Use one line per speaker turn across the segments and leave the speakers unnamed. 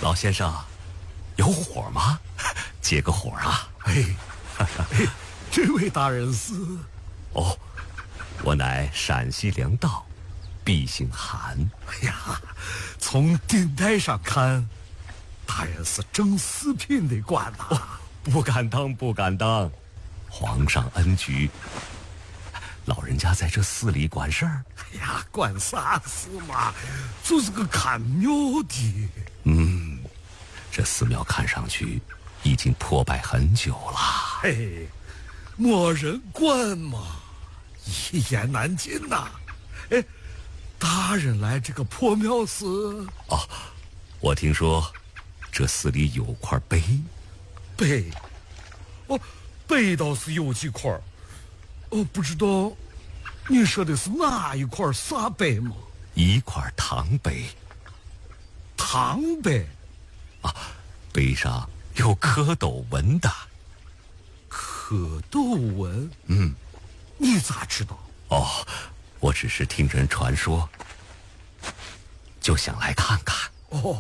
老先生，有火吗？借个火啊！
这位大人是？
哦，我乃陕西粮道，毕姓韩。
哎呀，从顶戴上看，大人是正四品的官呐。
不敢当，不敢当。皇上恩举，老人家在这寺里管事儿。
哎呀，管啥事嘛，就是个看庙的。
这寺庙看上去已经破败很久了。
嘿，没人管嘛，一言难尽呐。哎，大人来这个破庙是？
哦，我听说这寺里有块碑。
碑？哦，碑倒是有几块。哦，不知道你说的是哪一块啥碑吗？
一块唐碑。
唐碑？
啊，碑上有蝌蚪纹的。
蝌蚪纹？你咋知道？
哦，我只是听人传说，就想来看看。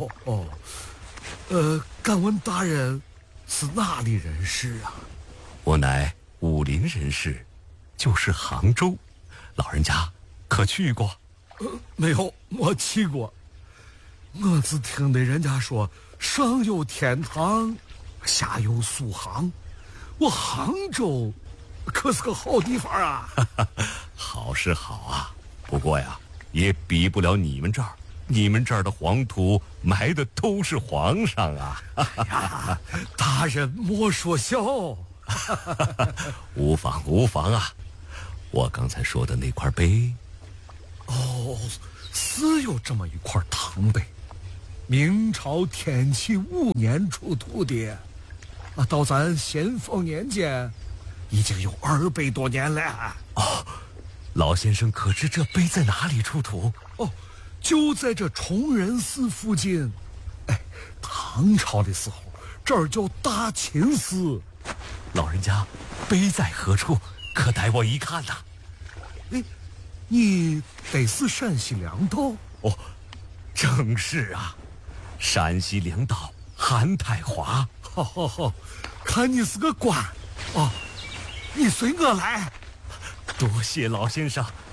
敢问大人是哪里人士啊？
我乃武林人士，就是杭州。老人家可去过？
没有，没去过。我只听得人家说上有天堂，下有苏杭。我杭州可是个好地方啊。
好是好啊，不过呀，也比不了你们这儿。你们这儿的黄土埋的都是皇上啊！
哎呀，大人莫说笑。
无妨无妨啊！我刚才说的那块碑，
是有这么一块唐碑，明朝天启5年出土的，到咱咸丰年间，已经有200多年了。
老先生可知这碑在哪里出土？
就在这崇仁寺附近。唐朝的时候，这儿叫大秦寺。
老人家，碑在何处？可带我一看呐。
你得是陕西粮道？
正是啊，陕西粮道韩太华。
好，看你是个官。你随我来。
多谢老先生，